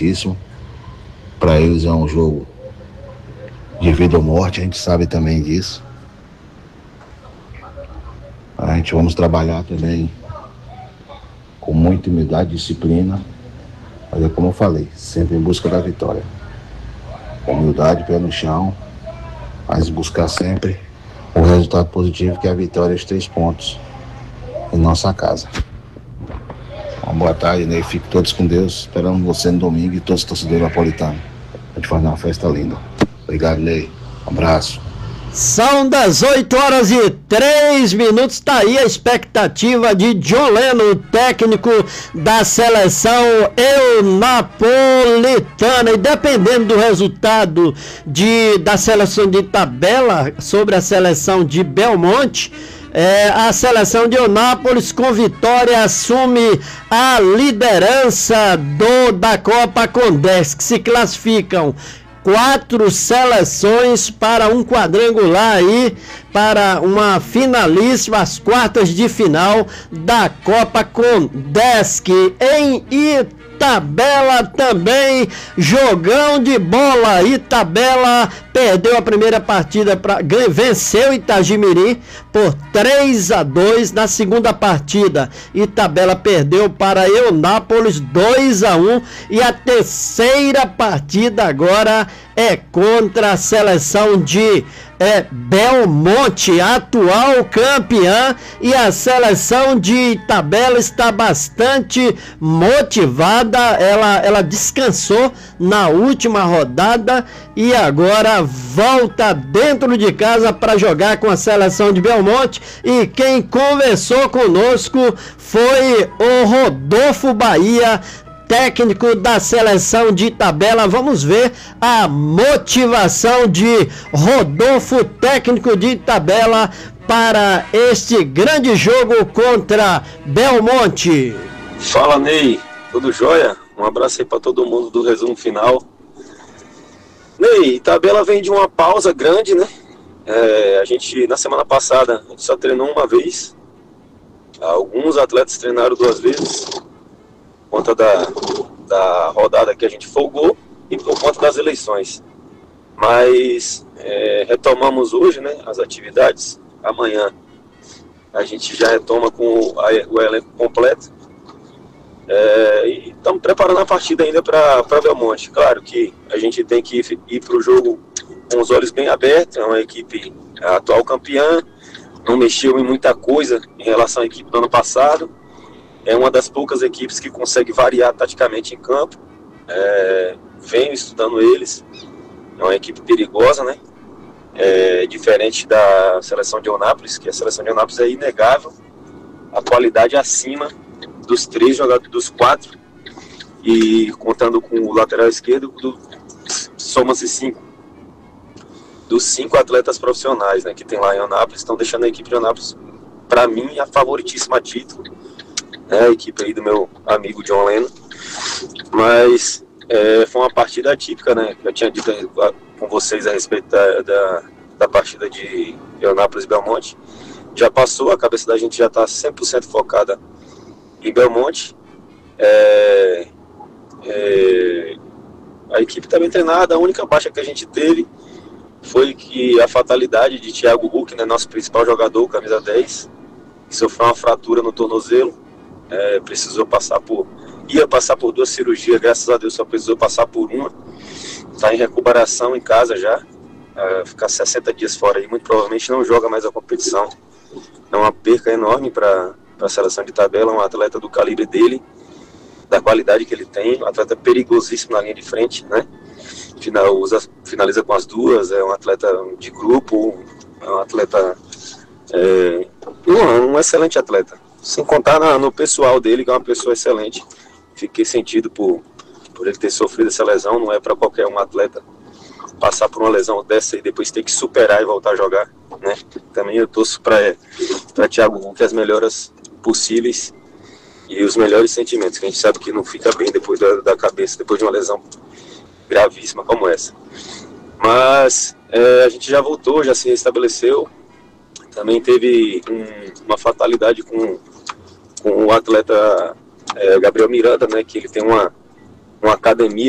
importantíssimo. Para eles é um jogo de vida ou morte, a gente sabe também disso. A gente vamos trabalhar também com muita humildade e disciplina, mas é como eu falei, sempre em busca da vitória. Humildade, pé no chão, mas buscar sempre o resultado positivo, que é a vitória, os 3 pontos em nossa casa. Uma boa tarde, Ney. Fiquem todos com Deus. Esperamos você no domingo e todos os torcedores napolitanos. A gente fazer uma festa linda. Obrigado, Ney. Um abraço. São 18h03. Tá aí a expectativa de John Leno, técnico da seleção napolitana. E dependendo do resultado da seleção de Itabela sobre a seleção de Belmonte, a seleção de Eunápolis com vitória assume a liderança da Copa com 10, que se classificam 4 seleções para um quadrangular aí, para uma finalíssima, as quartas de final da Copa com 10, que em Itabela também, jogão de bola. Itabela perdeu a primeira partida, venceu Itagimirim por 3-2. Na segunda partida, Itabela perdeu para Eunápolis 2-1. E a terceira partida agora é contra a seleção de Belmonte, atual campeã, e a seleção de Itabela está bastante motivada. Ela descansou na última rodada e agora volta dentro de casa para jogar com a seleção de Belmonte. E quem conversou conosco foi o Rodolfo Bahia, técnico da seleção de Itabela. Vamos ver a motivação de Rodolfo, técnico de Itabela, para este grande jogo contra Belmonte. Fala, Ney, tudo jóia? Um abraço aí para todo mundo do resumo final. Ney, Itabela vem de uma pausa grande, né? A gente, na semana passada, a gente só treinou uma vez. Alguns atletas treinaram 2 vezes, por conta da rodada que a gente folgou e por conta das eleições. Mas retomamos hoje, né, as atividades. Amanhã a gente já retoma com o elenco completo. E estamos preparando a partida ainda para Belmonte. Claro que a gente tem que ir para o jogo com os olhos bem abertos. É uma equipe atual campeã, não mexeu em muita coisa em relação à equipe do ano passado. É uma das poucas equipes que consegue variar taticamente em campo. Venho estudando eles. É uma equipe perigosa, né? Diferente da seleção de Eunápolis, que a seleção de Eunápolis é inegável. A qualidade acima dos 3 jogadores, dos 4. E contando com o lateral esquerdo, soma-se 5. Dos 5 atletas profissionais, né, que tem lá em Eunápolis, estão deixando a equipe de Eunápolis, para mim, a favoritíssima a título. A equipe aí do meu amigo John Leno. Mas foi uma partida atípica, né? Eu tinha dito com vocês a respeito da partida de Eunápolis e Belmonte. Já passou, a cabeça da gente já está 100% focada em Belmonte. A equipe está bem treinada. A única baixa que a gente teve foi que a fatalidade de Thiago Huck, né, nosso principal jogador, camisa 10, que sofreu uma fratura no tornozelo. Ia passar por 2 cirurgias, graças a Deus só precisou passar por uma. Está em recuperação em casa já, ficar 60 dias fora e muito provavelmente não joga mais a competição. É uma perca enorme para a seleção de Itabela, um atleta do calibre dele, da qualidade que ele tem, um atleta perigosíssimo na linha de frente, né? Finaliza com as 2, é um atleta de grupo, é um atleta, um excelente atleta. Sem contar no pessoal dele, que é uma pessoa excelente. Fiquei sentido por ele ter sofrido essa lesão. Não é para qualquer um atleta passar por uma lesão dessa e depois ter que superar e voltar a jogar, né? Também eu torço para Thiago Huck as melhoras possíveis e os melhores sentimentos, que a gente sabe que não fica bem depois da cabeça, depois de uma lesão gravíssima como essa. Mas a gente já voltou, já se restabeleceu. Também teve uma fatalidade com o atleta Gabriel Miranda, né, que ele tem uma academia